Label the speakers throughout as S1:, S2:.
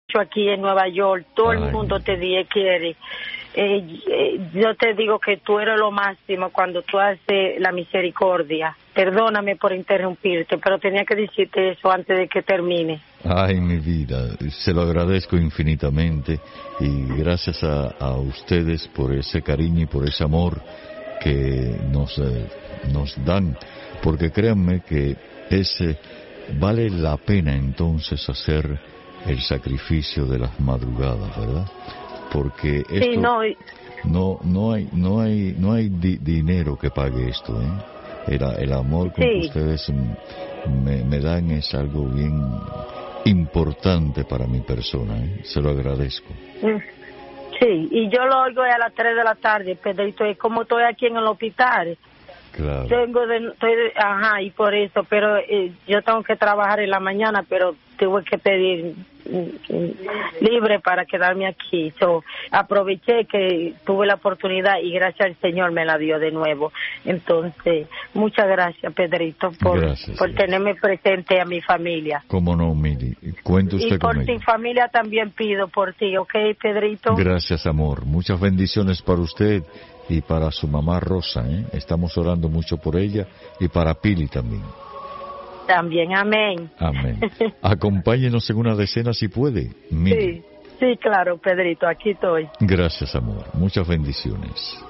S1: aquí en Nueva York, todo el mundo te quiere. Yo te digo que tú eres lo máximo cuando tú haces la misericordia. Perdóname por interrumpirte, pero tenía que decirte eso antes de que termine.
S2: Ay, mi vida, se lo agradezco infinitamente y gracias a ustedes por ese cariño y por ese amor que nos dan, porque créanme que vale la pena entonces hacer el sacrificio de las madrugadas, ¿verdad? Porque esto
S1: sí,
S2: no hay dinero que pague esto, ¿eh? El amor con que ustedes me dan es algo bien importante para mi persona, ¿eh? Se lo agradezco.
S1: Sí, y yo lo oigo a las 3 de la tarde, Pedrito, es como estoy aquí en el hospital.
S2: Claro.
S1: Y por eso, pero yo tengo que trabajar en la mañana, pero tuve que pedir libre para quedarme aquí. Aproveché que tuve la oportunidad y gracias al Señor me la dio de nuevo. Entonces, muchas gracias, Pedrito, por tenerme presente a mi familia.
S2: Cómo no, Mili, cuente usted
S1: y por
S2: conmigo.
S1: ti familia también pido por ti, ¿ok, Pedrito?
S2: Gracias, amor. Muchas bendiciones para usted y para su mamá Rosa, ¿eh? Estamos orando mucho por ella y para Pili también.
S1: También, amén.
S2: Amén. Acompáñenos en una decena si puede. Mili.
S1: Sí, claro, Pedrito, aquí estoy.
S2: Gracias, amor. Muchas bendiciones.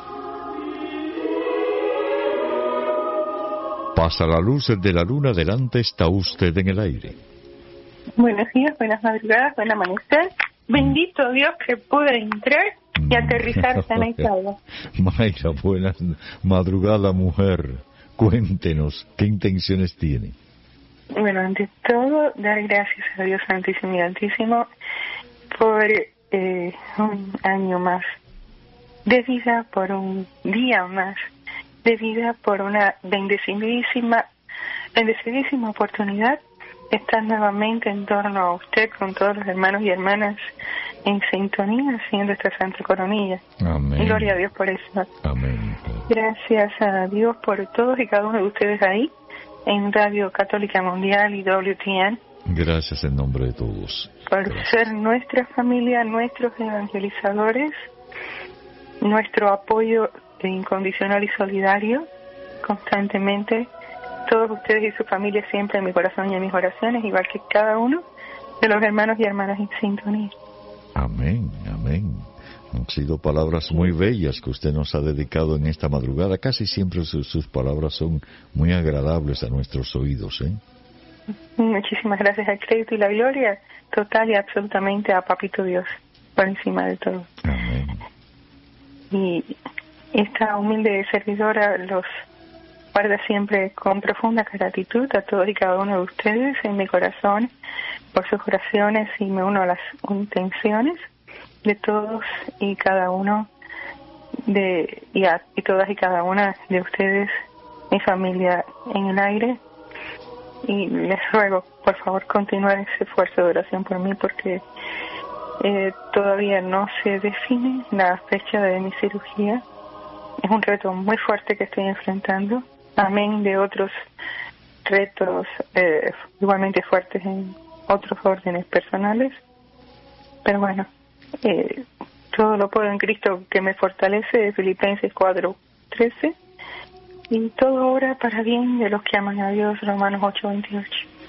S2: Pasa la luz de la luna, delante está usted en el aire.
S3: Buenos días, buenas madrugadas, buen amanecer. Bendito Dios que pude entrar y aterrizar sana y salva.
S2: Mayra, buenas madrugadas, mujer. Cuéntenos, ¿qué intenciones tiene?
S3: Bueno, ante todo, dar gracias a Dios Santísimo y Altísimo por un año más de vida, por un día más de vida, por una bendecidísima oportunidad de estar nuevamente en torno a usted con todos los hermanos y hermanas en sintonía haciendo esta Santa Coronilla.
S2: Amén.
S3: Gloria a Dios por eso.
S2: Amén.
S3: Gracias a Dios por todos y cada uno de ustedes ahí en Radio Católica Mundial y WTN.
S2: Gracias en nombre de todos.
S3: Por ser nuestra familia, nuestros evangelizadores, nuestro apoyo incondicional y solidario constantemente. Todos ustedes y su familia siempre en mi corazón y en mis oraciones, igual que cada uno de los hermanos y hermanas en sintonía.
S2: Amén, amén. Han sido palabras muy bellas que usted nos ha dedicado en esta madrugada. Casi siempre sus palabras son muy agradables a nuestros oídos, ¿eh?
S3: Muchísimas gracias. Al crédito y la gloria total y absolutamente a Papito Dios, por encima de todo.
S2: Amén.
S3: Y esta humilde servidora los guarda siempre con profunda gratitud a todos y cada uno de ustedes en mi corazón por sus oraciones, y me uno a las intenciones de todos y cada uno y todas y cada una de ustedes, mi familia en el aire, y les ruego por favor continuar ese esfuerzo de oración por mí, porque todavía no se define la fecha de mi cirugía. Es un reto muy fuerte que estoy enfrentando, amén de otros retos igualmente fuertes en otros órdenes personales, pero bueno, todo lo puedo en Cristo que me fortalece, Filipenses 4:13, y todo obra para bien de los que aman a Dios, Romanos 8:28.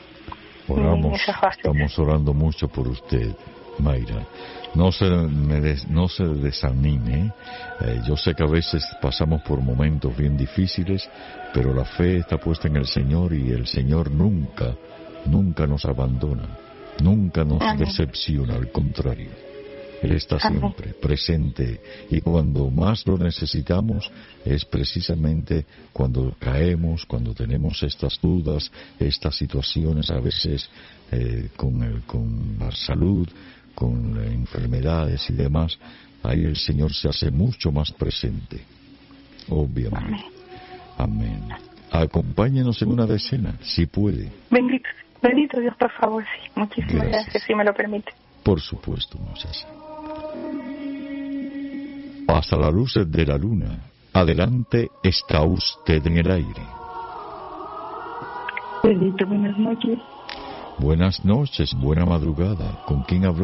S2: Estamos orando mucho por usted, Mayra. No se desanime. Yo sé que a veces pasamos por momentos bien difíciles, pero la fe está puesta en el Señor, y el Señor nunca nos abandona, nunca nos decepciona, al contrario. Él está siempre presente, y cuando más lo necesitamos es precisamente cuando caemos, cuando tenemos estas dudas, estas situaciones a veces con la salud, con enfermedades y demás. Ahí el Señor se hace mucho más presente, obviamente. Amén. Acompáñenos en una decena, si puede.
S3: Bendito Dios, por favor, sí. Muchísimas gracias, si me lo permite.
S2: Por supuesto, muchacha. Pasa la luz de la luna, adelante está usted en el aire.
S3: Bendito, buenas noches.
S2: Buenas noches, buena madrugada. ¿Con quién hablamos?